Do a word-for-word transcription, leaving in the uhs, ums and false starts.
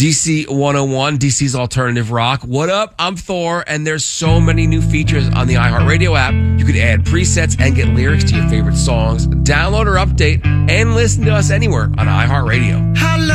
D C one oh one, D C's Alternative Rock. What up? I'm Thor, and there's so many new features on the iHeartRadio app. You could add presets and get lyrics to your favorite songs, download or update, and listen to us anywhere on iHeartRadio.